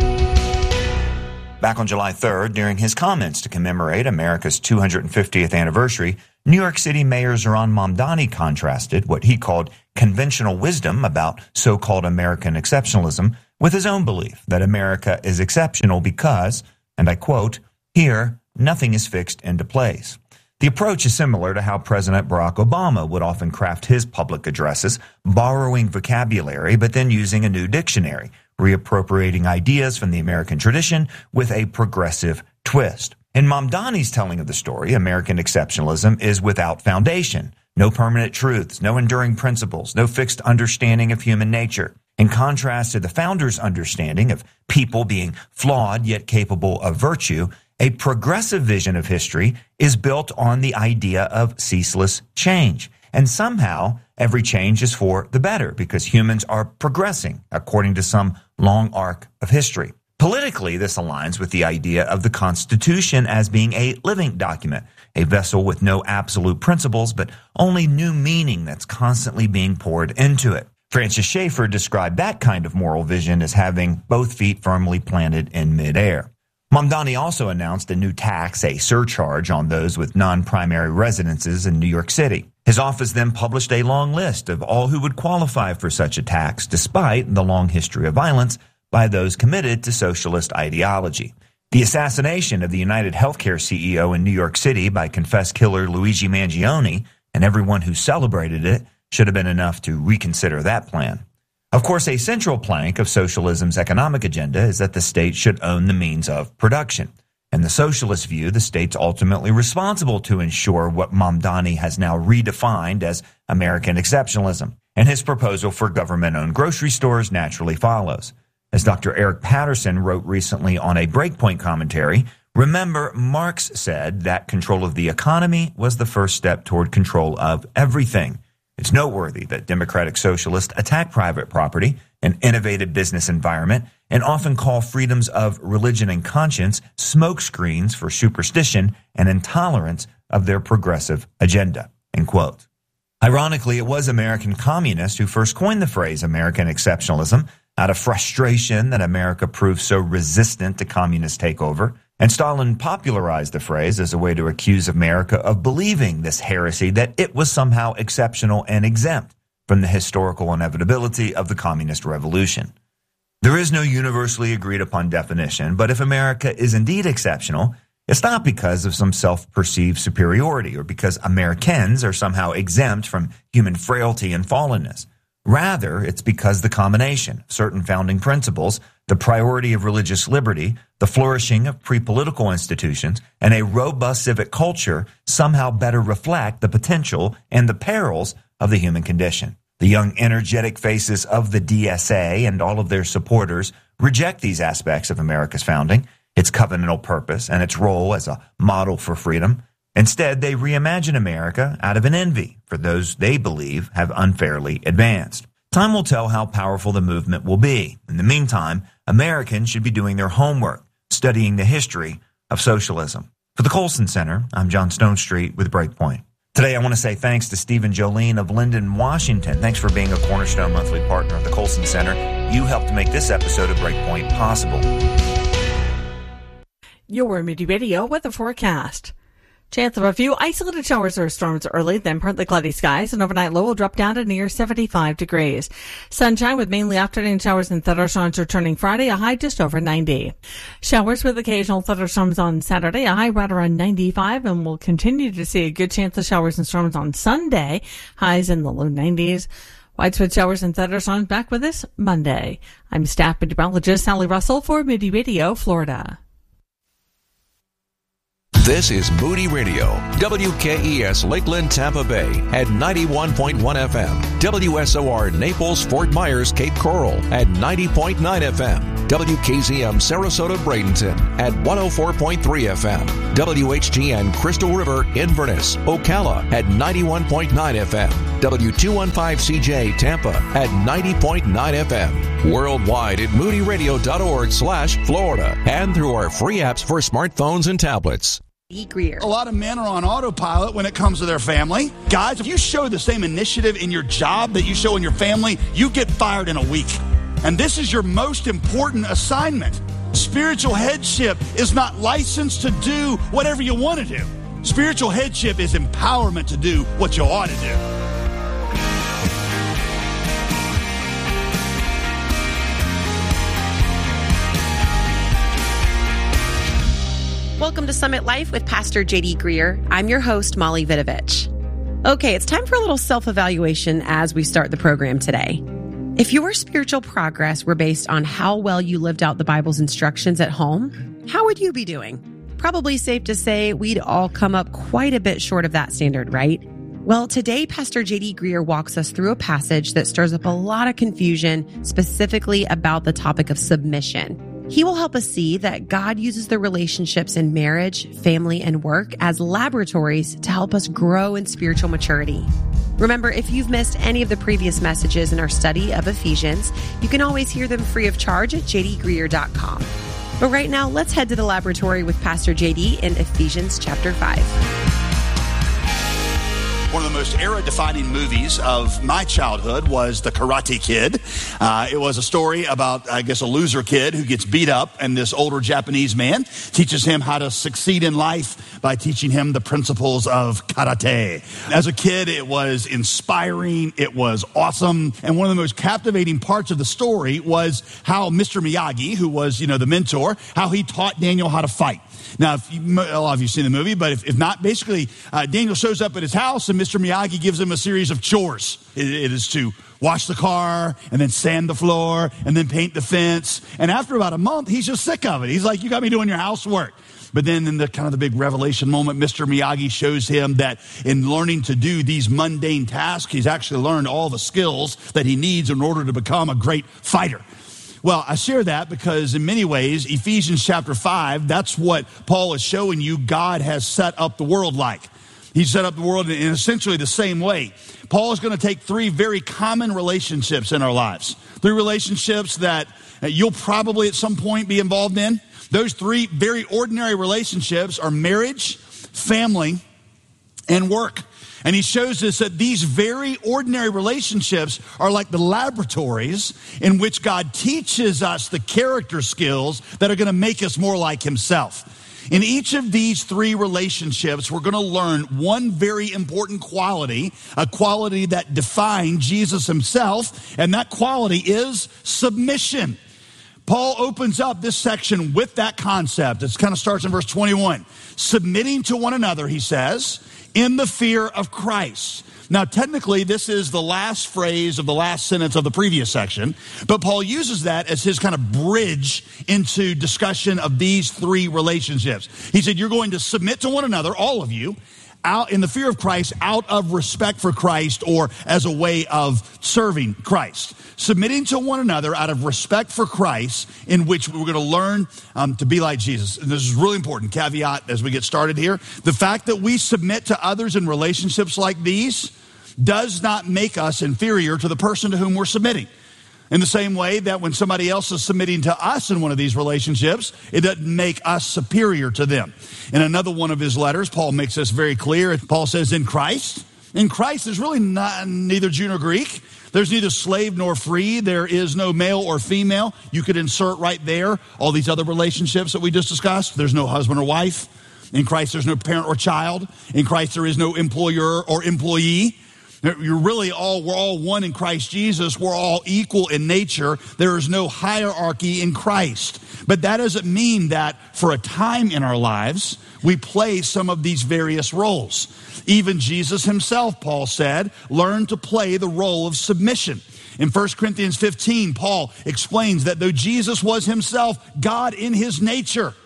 Back on July 3rd, during his comments to commemorate America's 250th anniversary, New York City Mayor Zohran Mamdani contrasted what he called conventional wisdom about so-called American exceptionalism with his own belief that America is exceptional because, and I quote, "Here, nothing is fixed into place." The approach is similar to how President Barack Obama would often craft his public addresses, borrowing vocabulary but then using a new dictionary, reappropriating ideas from the American tradition with a progressive twist. In Mamdani's telling of the story, American exceptionalism is without foundation, no permanent truths, no enduring principles, no fixed understanding of human nature. In contrast to the founders' understanding of people being flawed yet capable of virtue, a progressive vision of history is built on the idea of ceaseless change. And somehow, every change is for the better because humans are progressing according to some long arc of history. Politically, this aligns with the idea of the Constitution as being a living document, a vessel with no absolute principles, but only new meaning that's constantly being poured into it. Francis Schaeffer described that kind of moral vision as having both feet firmly planted in midair. Mamdani also announced a new tax, a surcharge on those with non-primary residences in New York City. His office then published a long list of all who would qualify for such a tax, despite the long history of violence by those committed to socialist ideology. The assassination of the United Healthcare CEO in New York City by confessed killer Luigi Mangione and everyone who celebrated it should have been enough to reconsider that plan. Of course, a central plank of socialism's economic agenda is that the state should own the means of production. In the socialist view, the state's ultimately responsible to ensure what Mamdani has now redefined as American exceptionalism, and his proposal for government-owned grocery stores naturally follows. As Dr. Eric Patterson wrote recently on a Breakpoint commentary, remember, Marx said that control of the economy was the first step toward control of everything. It's noteworthy that democratic socialists attack private property, an innovative business environment, and often call freedoms of religion and conscience smokescreens for superstition and intolerance of their progressive agenda. End quote. Ironically, it was American communists who first coined the phrase American exceptionalism out of frustration that America proved so resistant to communist takeover. And Stalin popularized the phrase as a way to accuse America of believing this heresy that it was somehow exceptional and exempt from the historical inevitability of the communist revolution. There is no universally agreed upon definition, but if America is indeed exceptional, it's not because of some self-perceived superiority or because Americans are somehow exempt from human frailty and fallenness. Rather, it's because the combination of certain founding principles, the priority of religious liberty, the flourishing of pre-political institutions, and a robust civic culture somehow better reflect the potential and the perils of the human condition. The young, energetic faces of the DSA and all of their supporters reject these aspects of America's founding, its covenantal purpose, and its role as a model for freedom. Instead, they reimagine America out of an envy for those they believe have unfairly advanced. Time will tell how powerful the movement will be. In the meantime, Americans should be doing their homework, studying the history of socialism. For the Colson Center, I'm John Stonestreet with Breakpoint. Today, I want to say thanks to Stephen Jolene of Linden, Washington. Thanks for being a Cornerstone monthly partner of the Colson Center. You helped make this episode of Breakpoint possible. Your Moody Radio weather forecast. Chance of a few isolated showers or storms early, then partly cloudy skies, and overnight low will drop down to near 75 degrees. Sunshine with mainly afternoon showers and thunderstorms returning Friday, a high just over 90. Showers with occasional thunderstorms on Saturday, a high right around 95, and we'll continue to see a good chance of showers and storms on Sunday, highs in the low 90s. Widespread showers and thunderstorms back with us Monday. I'm staff meteorologist Sally Russell for Moody Radio, Florida. This is Moody Radio, WKES Lakeland, Tampa Bay at 91.1 FM, WSOR Naples, Fort Myers, Cape Coral at 90.9 FM, WKZM Sarasota, Bradenton at 104.3 FM, WHGN Crystal River, Inverness, Ocala at 91.9 FM, W215CJ Tampa at 90.9 FM, worldwide at moodyradio.org/Florida, and through our free apps for smartphones and tablets. A lot of men are on autopilot when it comes to their family. Guys, if you show the same initiative in your job that you show in your family, you get fired in a week. And this is your most important assignment. Spiritual headship is not licensed to do whatever you want to do. Spiritual headship is empowerment to do what you ought to do. Welcome to Summit Life with Pastor J.D. Greer. I'm your host, Molly Vidovich. Okay, it's time for a little self-evaluation as we start the program today. If your spiritual progress were based on how well you lived out the Bible's instructions at home, how would you be doing? Probably safe to say we'd all come up quite a bit short of that standard, right? Well, today, Pastor J.D. Greer walks us through a passage that stirs up a lot of confusion, specifically about the topic of submission. He will help us see that God uses the relationships in marriage, family, and work as laboratories to help us grow in spiritual maturity. Remember, if you've missed any of the previous messages in our study of Ephesians, you can always hear them free of charge at jdgreer.com. But right now, let's head to the laboratory with Pastor JD in Ephesians chapter 5. One of the most era-defining movies of my childhood was The Karate Kid. It was a story about, I guess, a loser kid who gets beat up, and this older Japanese man teaches him how to succeed in life by teaching him the principles of karate. As a kid, it was inspiring, it was awesome, and one of the most captivating parts of the story was how Mr. Miyagi, who was, the mentor, how he taught Daniel how to fight. Now, a lot of you have seen the movie, but if not, basically, Daniel shows up at his house and Mr. Miyagi gives him a series of chores. It is to wash the car and then sand the floor and then paint the fence. And after about a month, he's just sick of it. He's like, you got me doing your housework. But then in the kind of the big revelation moment, Mr. Miyagi shows him that in learning to do these mundane tasks, he's actually learned all the skills that he needs in order to become a great fighter. Well, I share that because in many ways, Ephesians chapter 5, that's what Paul is showing you God has set up the world like. He set up the world in essentially the same way. Paul is going to take three very common relationships in our lives. Three relationships that you'll probably at some point be involved in. Those three very ordinary relationships are marriage, family, and work. And he shows us that these very ordinary relationships are like the laboratories in which God teaches us the character skills that are going to make us more like himself. In each of these three relationships, we're going to learn one very important quality, a quality that defined Jesus himself, and that quality is submission. Paul opens up this section with that concept. It kind of starts in verse 21. Submitting to one another, he says, in the fear of Christ. Now, technically, this is the last phrase of the last sentence of the previous section, but Paul uses that as his kind of bridge into discussion of these three relationships. He said, you're going to submit to one another, all of you, out in the fear of Christ, out of respect for Christ, or as a way of serving Christ. Submitting to one another out of respect for Christ, in which we're going to learn to be like Jesus. And this is really important, caveat as we get started here. The fact that we submit to others in relationships like these does not make us inferior to the person to whom we're submitting. In the same way that when somebody else is submitting to us in one of these relationships, it doesn't make us superior to them. In another one of his letters, Paul makes this very clear. Paul says, in Christ, there's really neither Jew nor Greek. There's neither slave nor free. There is no male or female. You could insert right there all these other relationships that we just discussed. There's no husband or wife. In Christ, there's no parent or child. In Christ, there is no employer or employee. We're all one in Christ Jesus. We're all equal in nature. There is no hierarchy in Christ. But that doesn't mean that for a time in our lives, we play some of these various roles. Even Jesus himself, Paul said, learned to play the role of submission. In 1 Corinthians 15, Paul explains that though Jesus was himself God in his nature,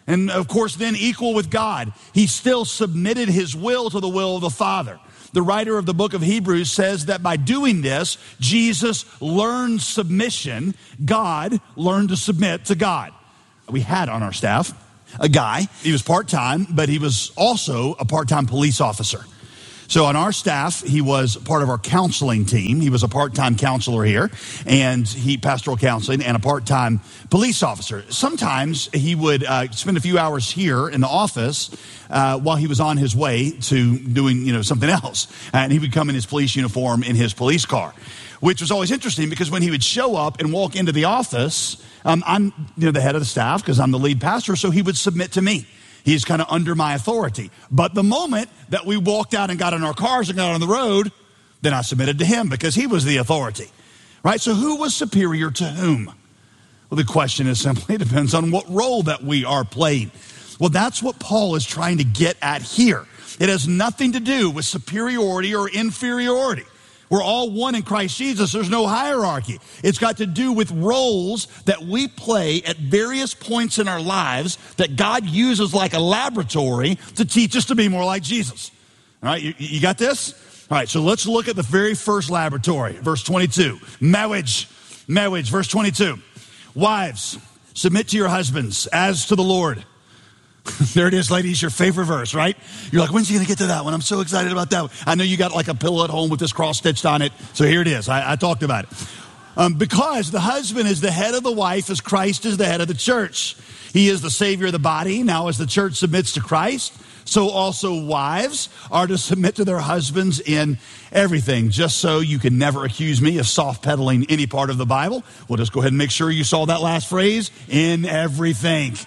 And of course, then equal with God, he still submitted his will to the will of the Father. The writer of the book of Hebrews says that by doing this, Jesus learned submission. God learned to submit to God. We had on our staff a guy. He was part-time, but he was also a part-time police officer. So on our staff, he was part of our counseling team. He was a part-time counselor here, and pastoral counseling, and a part-time police officer. Sometimes he would spend a few hours here in the office while he was on his way to doing something else, and he would come in his police uniform in his police car, which was always interesting because when he would show up and walk into the office, I'm the head of the staff because I'm the lead pastor, so he would submit to me. He's kind of under my authority. But the moment that we walked out and got in our cars and got on the road, then I submitted to him because he was the authority, right? So who was superior to whom? Well, the question is simply, it depends on what role that we are playing. Well, that's what Paul is trying to get at here. It has nothing to do with superiority or inferiority. We're all one in Christ Jesus. There's no hierarchy. It's got to do with roles that we play at various points in our lives that God uses like a laboratory to teach us to be more like Jesus. All right, you got this? All right, so let's look at the very first laboratory, verse 22. Marriage, verse 22. Wives, submit to your husbands as to the Lord. There it is, ladies, your favorite verse, right? You're like, when's he going to get to that one? I'm so excited about that one. I know you got like a pillow at home with this cross stitched on it. So here it is. I talked about it. Because the husband is the head of the wife as Christ is the head of the church. He is the Savior of the body. Now as the church submits to Christ, so also wives are to submit to their husbands in everything. Just so you can never accuse me of soft pedaling any part of the Bible, we'll just go ahead and make sure you saw that last phrase, in everything.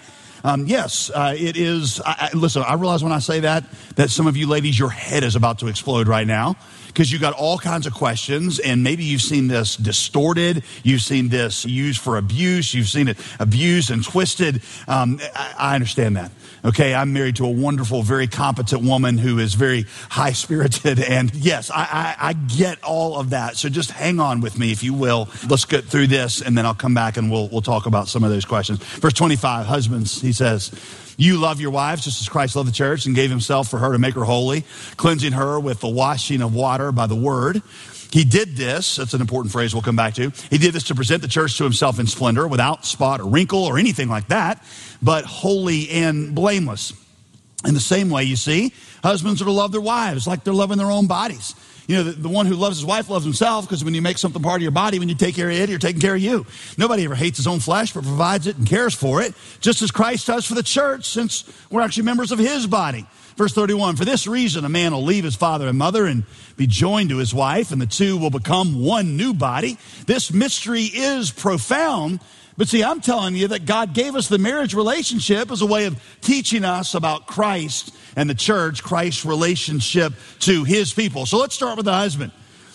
Yes, it is. Listen, I realize when I say that some of you ladies, your head is about to explode right now because you got all kinds of questions, and maybe you've seen this distorted. You've seen this used for abuse. You've seen it abused and twisted. I understand that. Okay, I'm married to a wonderful, very competent woman who is very high-spirited, and yes, I get all of that. So just hang on with me, if you will. Let's get through this, and then I'll come back and we'll talk about some of those questions. Verse 25, husbands, he says, you love your wives just as Christ loved the church and gave himself for her to make her holy, cleansing her with the washing of water by the word. He did this, that's an important phrase we'll come back to. He did this to present the church to himself in splendor, without spot or wrinkle or anything like that, but holy and blameless. In the same way, you see, husbands are to love their wives like they're loving their own bodies. The one who loves his wife loves himself, because when you make something part of your body, when you take care of it, you're taking care of you. Nobody ever hates his own flesh, but provides it and cares for it, just as Christ does for the church, since we're actually members of his body. Verse 31, for this reason, a man will leave his father and mother and be joined to his wife, and the two will become one new body. This mystery is profound. But see, I'm telling you that God gave us the marriage relationship as a way of teaching us about Christ and the church, Christ's relationship to his people. So let's start with the husband.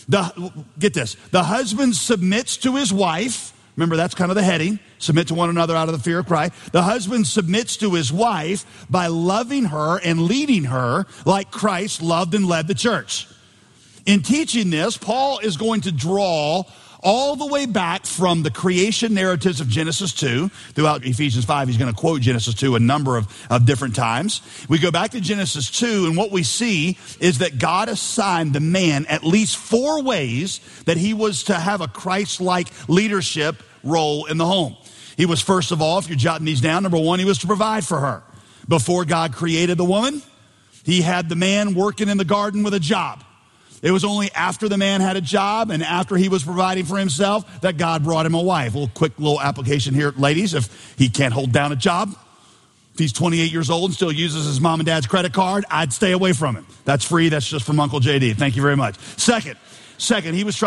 Get this. The husband submits to his wife. Remember, that's kind of the heading. Submit to one another out of the fear of Christ. The husband submits to his wife by loving her and leading her like Christ loved and led the church. In teaching this, Paul is going to draw all the way back from the creation narratives of Genesis 2. Throughout Ephesians 5, he's going to quote Genesis 2 a number of different times. We go back to Genesis 2, and what we see is that God assigned the man at least 4 ways that he was to have a Christ-like leadership role in the home. He was, first of all, if you're jotting these down, number 1, he was to provide for her. Before God created the woman, he had the man working in the garden with a job. It was only after the man had a job and after he was providing for himself that God brought him a wife. A quick application here, ladies. If he can't hold down a job, if he's 28 years old and still uses his mom and dad's credit card, I'd stay away from him. That's free. That's just from Uncle JD. Thank you very much. Second, he was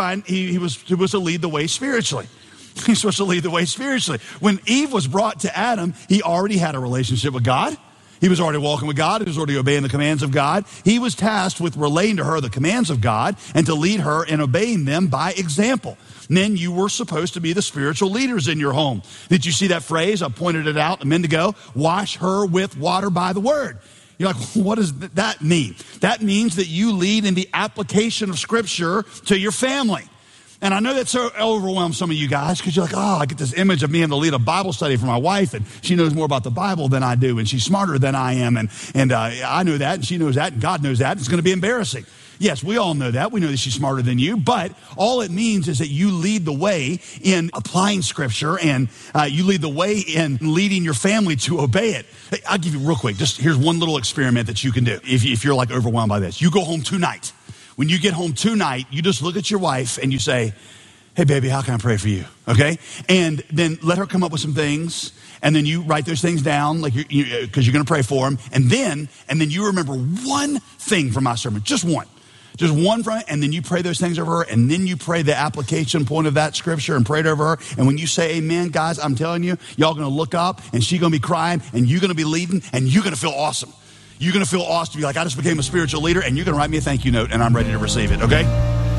to lead the way spiritually. He's supposed to lead the way spiritually. When Eve was brought to Adam, he already had a relationship with God. He was already walking with God. He was already obeying the commands of God. He was tasked with relaying to her the commands of God and to lead her in obeying them by example. Men, you were supposed to be the spiritual leaders in your home. Did you see that phrase? I pointed it out a minute ago. Wash her with water by the word. You're like, what does that mean? That means that you lead in the application of Scripture to your family. And I know that so overwhelms some of you guys because you're like, oh, I get this image of me having to lead a Bible study for my wife, and she knows more about the Bible than I do, and she's smarter than I am, and I know that, and she knows that, and God knows that. It's going to be embarrassing. Yes, we all know that. We know that she's smarter than you, but all it means is that you lead the way in applying Scripture, and you lead the way in leading your family to obey it. Hey, I'll give you real quick, just here's one little experiment that you can do if you're like overwhelmed by this. You go home tonight. When you get home tonight, you just look at your wife and you say, hey, baby, how can I pray for you? Okay? And then let her come up with some things, and then you write those things down like because you're going to pray for them. And then you remember one thing from my sermon, just one from it, and then you pray those things over her, and then you pray the application point of that scripture and pray it over her. And when you say amen, guys, I'm telling you, y'all going to look up, and she's going to be crying, and you're going to be leading, and you're going to feel awesome. You're going to feel awesome. You're like, I just became a spiritual leader, and you're going to write me a thank you note, and I'm ready to receive it, okay?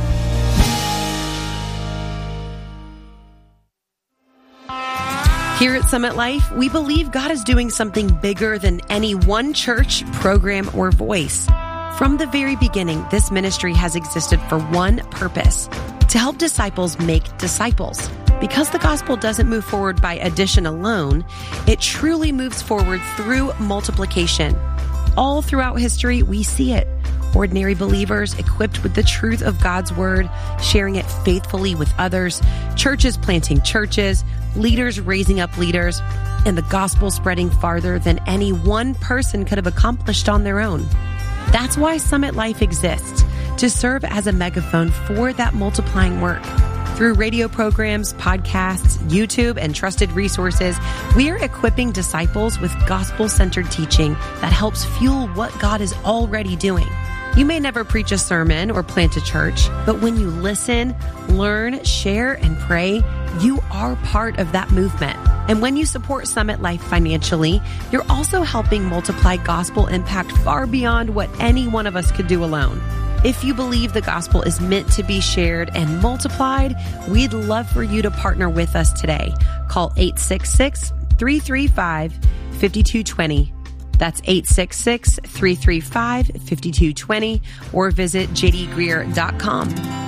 Here at Summit Life, we believe God is doing something bigger than any one church, program, or voice. From the very beginning, this ministry has existed for one purpose: to help disciples make disciples. Because the gospel doesn't move forward by addition alone, it truly moves forward through multiplication. All throughout history, we see it. Ordinary believers equipped with the truth of God's word, sharing it faithfully with others, churches planting churches, leaders raising up leaders, and the gospel spreading farther than any one person could have accomplished on their own. That's why Summit Life exists, to serve as a megaphone for that multiplying work. Through radio programs, podcasts, YouTube, and trusted resources, we are equipping disciples with gospel-centered teaching that helps fuel what God is already doing. You may never preach a sermon or plant a church, but when you listen, learn, share, and pray, you are part of that movement. And when you support Summit Life financially, you're also helping multiply gospel impact far beyond what any one of us could do alone. If you believe the gospel is meant to be shared and multiplied, we'd love for you to partner with us today. Call 866-335-5220. That's 866-335-5220, or visit jdgreer.com.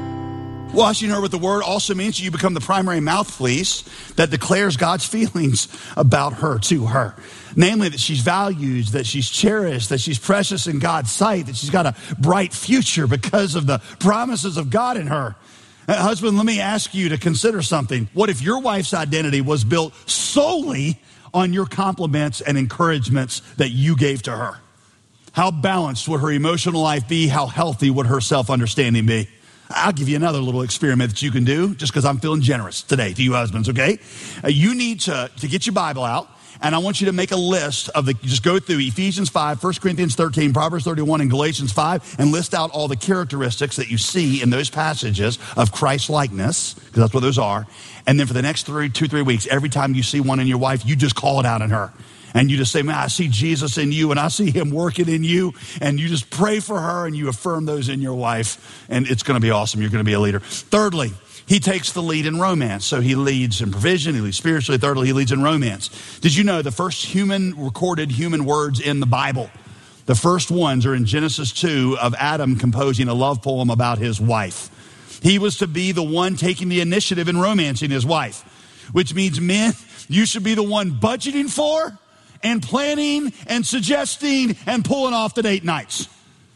Washing her with the word also means you become the primary mouthpiece that declares God's feelings about her to her. Namely, that she's valued, that she's cherished, that she's precious in God's sight, that she's got a bright future because of the promises of God in her. Husband, let me ask you to consider something. What if your wife's identity was built solely on your compliments and encouragements that you gave to her? How balanced would her emotional life be? How healthy would her self-understanding be? I'll give you another little experiment that you can do just because I'm feeling generous today to you husbands, okay? You need to get your Bible out, and I want you to make a list of just go through Ephesians 5, 1 Corinthians 13, Proverbs 31, and Galatians 5, and list out all the characteristics that you see in those passages of Christ-likeness, because that's what those are. And then for the next 3 weeks, every time you see one in your wife, you just call it out in her. And you just say, man, I see Jesus in you, and I see him working in you. And you just pray for her, and you affirm those in your wife. And it's going to be awesome. You're going to be a leader. Thirdly, he takes the lead in romance. So he leads in provision, he leads spiritually. Thirdly, he leads in romance. Did you know the first recorded human words in the Bible, the first ones are in Genesis 2 of Adam composing a love poem about his wife. He was to be the one taking the initiative in romancing his wife, which means, men, you should be the one budgeting for and planning and suggesting and pulling off the date nights.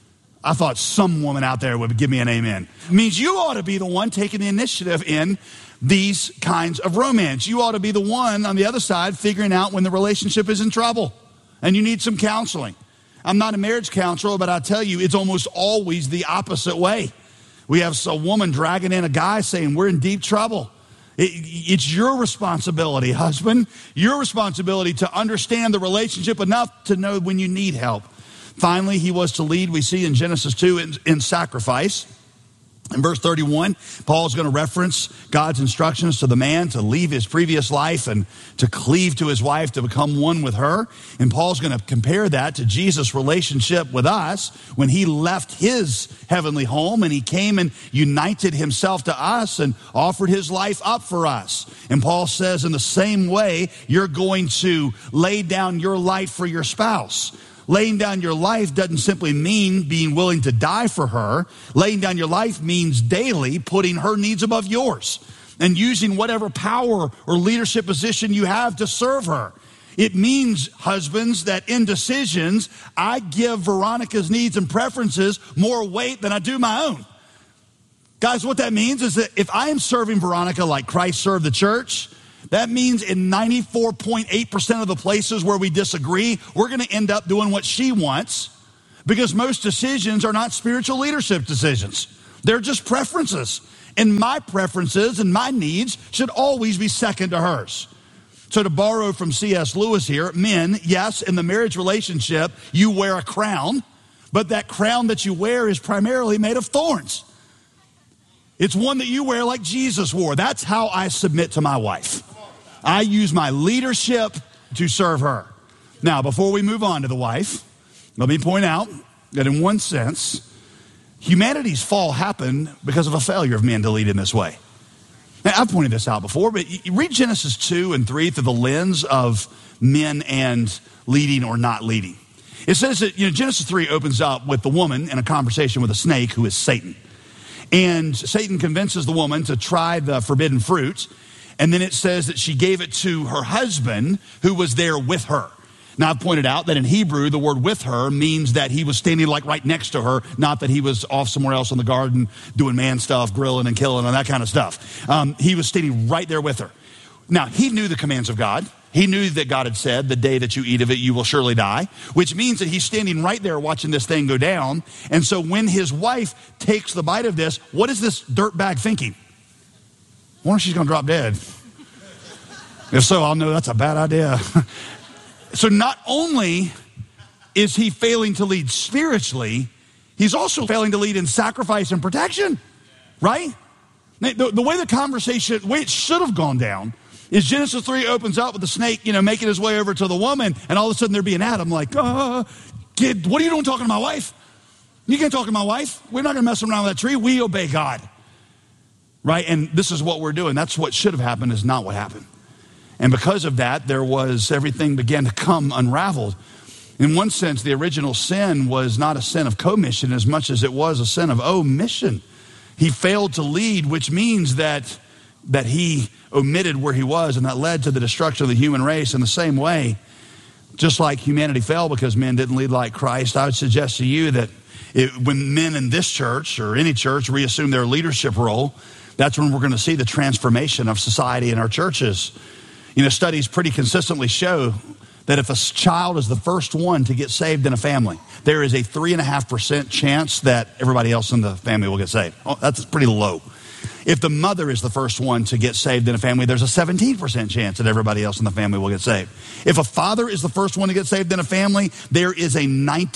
I thought some woman out there would give me an amen. It means you ought to be the one taking the initiative in these kinds of romance. You ought to be the one on the other side figuring out when the relationship is in trouble and you need some counseling. I'm not a marriage counselor, but I tell you, it's almost always the opposite way. We have a woman dragging in a guy saying, we're in deep trouble. It's your responsibility, husband, your responsibility to understand the relationship enough to know when you need help. Finally, he was to lead, we see in Genesis 2, in sacrifice. In verse 31, Paul's going to reference God's instructions to the man to leave his previous life and to cleave to his wife, to become one with her. And Paul's going to compare that to Jesus' relationship with us when he left his heavenly home and he came and united himself to us and offered his life up for us. And Paul says in the same way, you're going to lay down your life for your spouse. Laying down your life doesn't simply mean being willing to die for her. Laying down your life means daily putting her needs above yours and using whatever power or leadership position you have to serve her. It means, husbands, that in decisions, I give Veronica's needs and preferences more weight than I do my own. Guys, what that means is that if I am serving Veronica like Christ served the church, that means in 94.8% of the places where we disagree, we're going to end up doing what she wants, because most decisions are not spiritual leadership decisions. They're just preferences. And my preferences and my needs should always be second to hers. So to borrow from C.S. Lewis here, men, yes, in the marriage relationship, you wear a crown, but that crown that you wear is primarily made of thorns. It's one that you wear like Jesus wore. That's how I submit to my wife. I use my leadership to serve her. Now, before we move on to the wife, let me point out that in one sense, humanity's fall happened because of a failure of men to lead in this way. Now, I've pointed this out before, but you read Genesis 2 and 3 through the lens of men and leading or not leading. It says that, Genesis 3 opens up with the woman in a conversation with a snake who is Satan. And Satan convinces the woman to try the forbidden fruit. And then it says that she gave it to her husband who was there with her. Now, I've pointed out that in Hebrew, the word with her means that he was standing like right next to her, not that he was off somewhere else in the garden doing man stuff, grilling and killing and that kind of stuff. He was standing right there with her. Now, he knew the commands of God. He knew that God had said, the day that you eat of it, you will surely die, which means that he's standing right there watching this thing go down. And so when his wife takes the bite of this, what is this dirtbag thinking? I wonder if she's going to drop dead. If so, I'll know that's a bad idea. So not only is he failing to lead spiritually, he's also failing to lead in sacrifice and protection, right? The way the conversation, the way it should have gone down is Genesis 3 opens up with the snake, making his way over to the woman, and all of a sudden there be an Adam like, kid, what are you doing talking to my wife? You can't talk to my wife. We're not going to mess around with that tree. We obey God, right? And this is what we're doing. That's what should have happened is not what happened. And because of that, everything began to come unraveled. In one sense, the original sin was not a sin of commission as much as it was a sin of omission. He failed to lead, which means that he omitted where he was, and that led to the destruction of the human race. In the same way, just like humanity fell because men didn't lead like Christ, I would suggest to you that when men in this church or any church reassume their leadership role, that's when we're going to see the transformation of society in our churches. Studies pretty consistently show that if a child is the first one to get saved in a family, there is a 3.5% chance that everybody else in the family will get saved. Oh, that's pretty low. If the mother is the first one to get saved in a family, there's a 17% chance that everybody else in the family will get saved. If a father is the first one to get saved in a family, there is a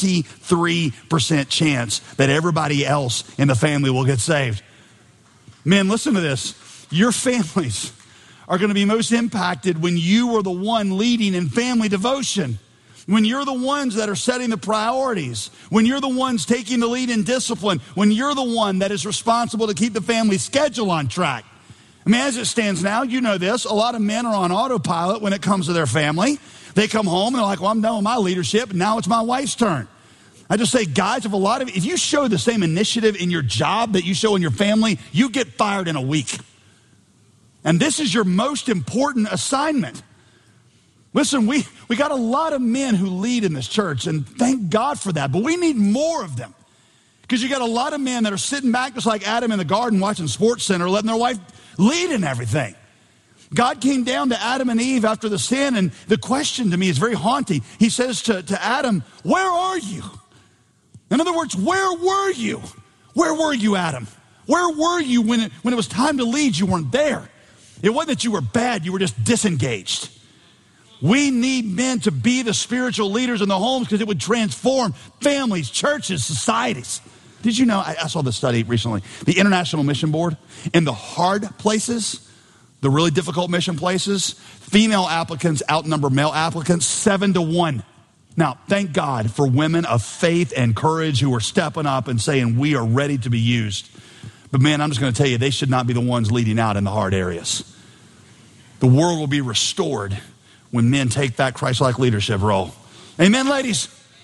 93% chance that everybody else in the family will get saved. Men, listen to this. Your families are going to be most impacted when you are the one leading in family devotion. When you're the ones that are setting the priorities, when you're the ones taking the lead in discipline, when you're the one that is responsible to keep the family schedule on track. I mean, as it stands now, you know this, a lot of men are on autopilot when it comes to their family. They come home and they're like, well, I'm done with my leadership, and now it's my wife's turn. I just say, guys, if you show the same initiative in your job that you show in your family, you get fired in a week. And this is your most important assignment. Listen, we got a lot of men who lead in this church, and thank God for that. But we need more of them. Because you got a lot of men that are sitting back just like Adam in the garden watching SportsCenter, letting their wife lead in everything. God came down to Adam and Eve after the sin, and the question to me is very haunting. He says to Adam, where are you? In other words, where were you? Where were you, Adam? Where were you when it was time to lead? You weren't there. It wasn't that you were bad, you were just disengaged. We need men to be the spiritual leaders in the homes because it would transform families, churches, societies. Did you know, I saw this study recently, the International Mission Board, in the hard places, the really difficult mission places, female applicants outnumber male applicants 7-1. Now, thank God for women of faith and courage who are stepping up and saying, we are ready to be used. But man, I'm just going to tell you, they should not be the ones leading out in the hard areas. The world will be restored when men take that Christ-like leadership role. Amen, ladies?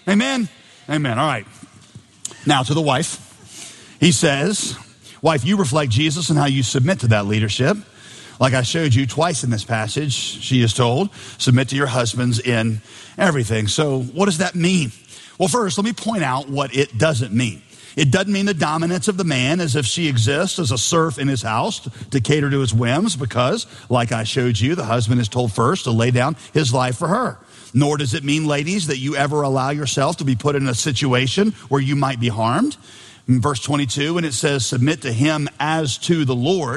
Amen? Amen. All right. Now to the wife. He says, wife, you reflect Jesus and how you submit to that leadership. Like I showed you twice in this passage, she is told, submit to your husbands in everything. So what does that mean? Well, first, let me point out what it doesn't mean. It doesn't mean the dominance of the man as if she exists as a serf in his house to cater to his whims, because, like I showed you, the husband is told first to lay down his life for her. Nor does it mean, ladies, that you ever allow yourself to be put in a situation where you might be harmed. In verse 22, when it says, submit to him as to the Lord,